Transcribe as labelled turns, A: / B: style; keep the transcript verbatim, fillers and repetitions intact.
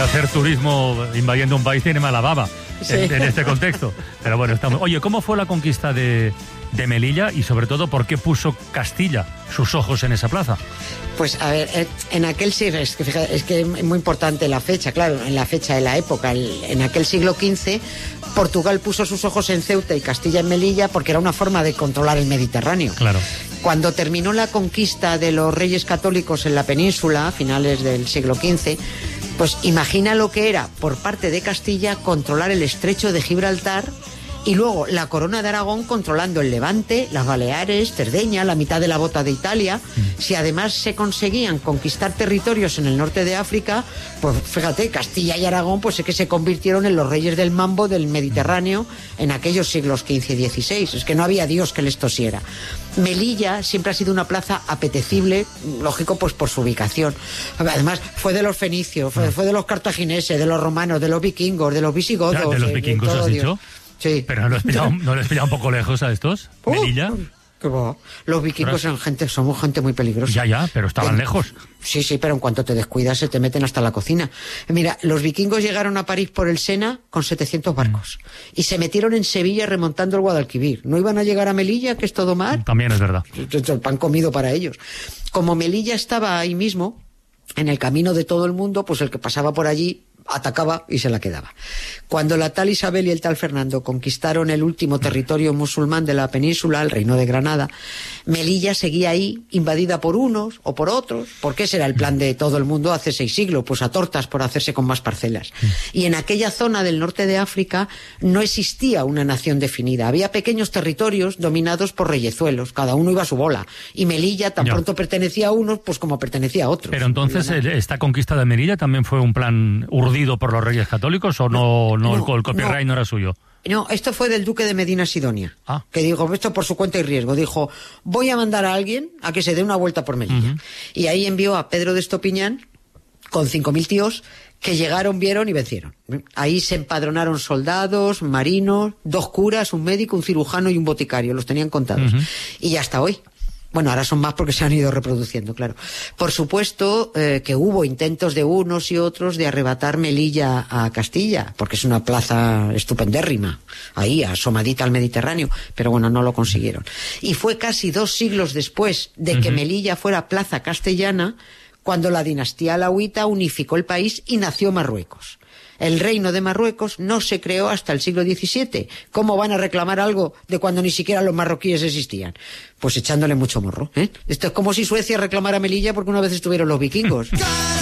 A: hacer turismo invadiendo un país tiene mala baba, sí. en, en este contexto. Pero bueno, estamos. Oye, ¿cómo fue la conquista de, de Melilla y sobre todo por qué puso Castilla sus ojos en esa plaza?
B: Pues a ver, en aquel siglo, es que, fíjate, es que es muy importante la fecha, claro, en la fecha de la época, en aquel siglo quince, Portugal puso sus ojos en Ceuta y Castilla en Melilla porque era una forma de controlar el Mediterráneo.
A: Claro.
B: Cuando terminó la conquista de los reyes católicos en la península, a finales del siglo quince, pues imagina lo que era, por parte de Castilla, controlar el estrecho de Gibraltar y luego la corona de Aragón controlando el Levante, las Baleares, Cerdeña, la mitad de la bota de Italia. Mm. Si además se conseguían conquistar territorios en el norte de África, pues fíjate, Castilla y Aragón pues es que se convirtieron en los reyes del mambo del Mediterráneo en aquellos siglos quince y dieciséis. Es que no había Dios que les tosiera. Melilla siempre ha sido una plaza apetecible, lógico, pues por su ubicación. Además, fue de los fenicios, fue, fue de los cartagineses, de los romanos, de los vikingos, de los visigodos.
A: ¿De los vikingos has dicho?
B: Sí.
A: ¿Pero no lo has pillado, no lo has pillado un poco lejos a estos?
B: Uh,
A: ¿Melilla?
B: ¿Qué va? Los vikingos son gente, somos gente muy peligrosa.
A: Ya, ya, pero estaban
B: en,
A: lejos.
B: Sí, sí, pero en cuanto te descuidas se te meten hasta la cocina. Mira, los vikingos llegaron a París por el Sena con setecientos barcos mm. y se metieron en Sevilla remontando el Guadalquivir. ¿No iban a llegar a Melilla, que es todo mar?
A: También es verdad.
B: El pan comido para ellos. Como Melilla estaba ahí mismo, en el camino de todo el mundo, pues el que pasaba por allí atacaba y se la quedaba. Cuando la tal Isabel y el tal Fernando conquistaron el último territorio musulmán de la península, el Reino de Granada, Melilla seguía ahí, invadida por unos o por otros, porque ese era el plan de todo el mundo hace seis siglos, pues a tortas por hacerse con más parcelas. Y en aquella zona del norte de África no existía una nación definida, había pequeños territorios dominados por reyezuelos, cada uno iba a su bola, y Melilla tan
A: Ya.
B: pronto pertenecía a unos, pues como pertenecía a otros.
A: Pero entonces, ¿esta conquista de Melilla también fue un plan urdido por los reyes católicos o no, no, no el, el copyright no. no era suyo?
B: No, esto fue del duque de Medina Sidonia,
A: ah.
B: que dijo, esto por su cuenta y riesgo, dijo, voy a mandar a alguien a que se dé una vuelta por Melilla. Uh-huh. Y ahí envió a Pedro de Estopiñán con cinco mil tíos que llegaron, vieron y vencieron. Ahí se empadronaron soldados, marinos, dos curas, un médico, un cirujano y un boticario, los tenían contados. Uh-huh. Y hasta hoy. Bueno, ahora son más porque se han ido reproduciendo, claro. Por supuesto eh, que hubo intentos de unos y otros de arrebatar Melilla a Castilla, porque es una plaza estupendérrima, ahí, asomadita al Mediterráneo, pero bueno, no lo consiguieron. Y fue casi dos siglos después de que uh-huh. Melilla fuera plaza castellana, cuando la dinastía alauita unificó el país y nació Marruecos. El reino de Marruecos no se creó hasta el siglo diecisiete. ¿Cómo van a reclamar algo de cuando ni siquiera los marroquíes existían? Pues echándole mucho morro, ¿eh? Esto es como si Suecia reclamara Melilla porque una vez estuvieron los vikingos.